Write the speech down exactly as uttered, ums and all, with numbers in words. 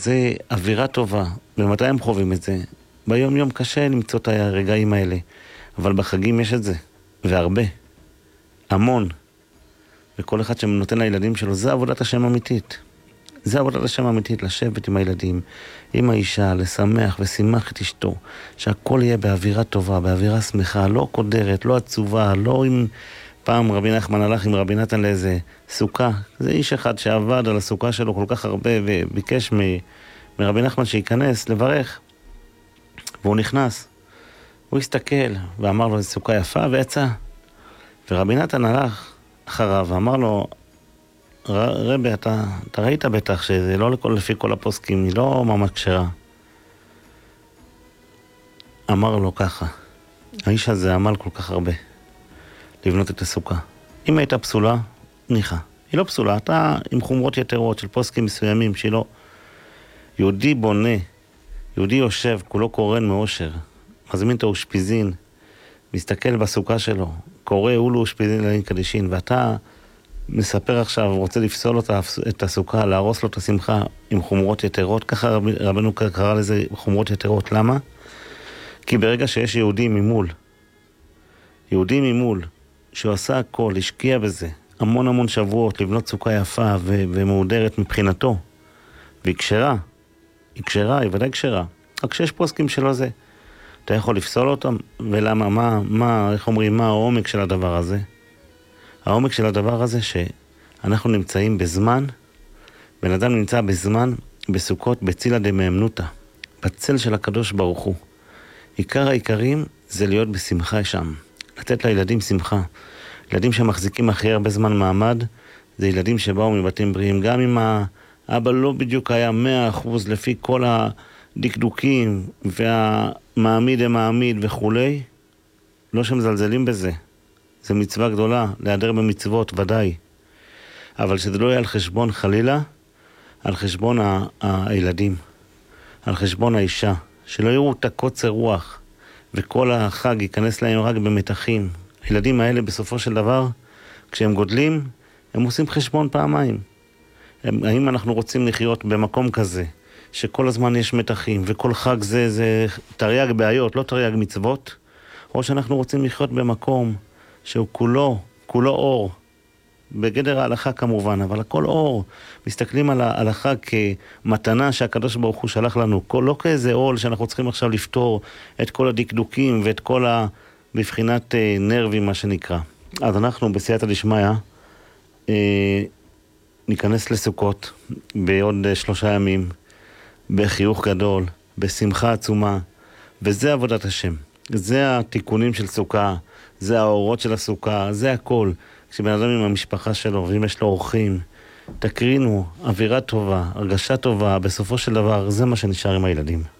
זה אווירה טובה. ומתי הם חווים את זה? ביום יום קשה למצוא את הרגעים האלה. אבל בחגים יש את זה. והרבה. המון. וכל אחד שנותן לילדים שלו, זה עבודת השם אמיתית. זה עבודת השם אמיתית, לשבת עם הילדים, עם האישה, לשמח ושימח את אשתו, שהכל יהיה באווירה טובה, באווירה שמחה, לא קודרת, לא עצובה, לא עם... פעם רבי נחמן הלך עם רבי נתן לאיזה סוכה. זה איש אחד שעבד על הסוכה שלו כל כך הרבה וביקש מ... מרבי נחמן שייכנס לברך. והוא נכנס. הוא הסתכל ואמר לו, זו סוכה יפה, ויצא. ורבי נתן הלך אחריו ואמר לו, רבי, אתה, אתה ראית בטח שזה לא לכל, לפי כל הפוסקים, היא לא ממש כשרה. אמר לו ככה, האיש הזה עמל כל כך הרבה לבנות את הסוכה. אם הייתה פסולה, ניחה. היא לא פסולה, אתה עם חומרות יתרות של פוסקים מסוימים שהיא לא... יהודי בונה, יהודי יושב, כולו קורן מאושר, מזמין את האושפיזין, מסתכל בסוכה שלו, קורא אולו אושפיזין לעין קדישין, ואתה מספר עכשיו, רוצה לפסול אותה, את הסוכה, להרוס לו את השמחה עם חומרות יתרות. ככה רב, רבנו קרא לזה חומרות יתרות. למה? כי ברגע שיש יהודי ממול, יהודי ממול, שהוא עשה הכל, השקיע בזה, המון המון שבועות, לבנות סוכה יפה ו- ומהודרת מבחינתו, והיא כשרה, היא כשרה, היא ודאי כשרה. רק כשיש פוסקים שלו זה, אתה יכול לפסול אותם, ולמה, מה, מה, איך אומרים, מה העומק של הדבר הזה? העומק של הדבר הזה שאנחנו נמצאים בזמן, בן אדם נמצא בזמן, בסוכות, בצילה דמאמנותא, בצל של הקדוש ברוך הוא. עיקר העיקרים זה להיות בשמחה שם, לתת לילדים שמחה. ילדים שמחזיקים הכי הרבה זמן מעמד, זה ילדים שבאו מבתים בריאים, גם אם האבא לא בדיוק היה מאה אחוז לפי כל הדקדוקים, והמעמיד המעמיד וכולי, לא שמזלזלים בזה. זה מצווה גדולה, להיעדר במצוות, ודאי. אבל שזה לא יהיה על חשבון חלילה, על חשבון ה- ה- הילדים, על חשבון האישה, שלא יראו את הקוצר רוח, וכל החג ייכנס להם רק במתחים. הילדים האלה בסופו של דבר, כשהם גודלים, הם עושים חשבון פעמיים. הם, האם אנחנו רוצים לחיות במקום כזה, שכל הזמן יש מתחים, וכל חג זה, זה תרי"ג בעיות, לא תרי"ג מצוות, או שאנחנו רוצים לחיות במקום שהוא כולו, כולו אור, בגדר ההלכה כמובן, אבל הכל אור. מסתכלים על ההלכה כמתנה שהקדוש ברוך הוא שלח לנו, לא כאיזה עול שאנחנו צריכים עכשיו לפתור את כל הדקדוקים ואת כל ה... בבחינת אה, נרבים, מה שנקרא. אז אנחנו בסייעתא דשמיא אה, ניכנס לסוכות בעוד אה, שלושה ימים, בחיוך גדול, בשמחה עצומה, וזה עבודת השם. זה התיקונים של סוכה, זה האורות של הסוכה, זה הכל. כשבן אדם עם המשפחה שלו, ואם יש לו אורחים, תקרינו, אווירה טובה, הרגשה טובה, בסופו של דבר, זה מה שנשאר עם הילדים.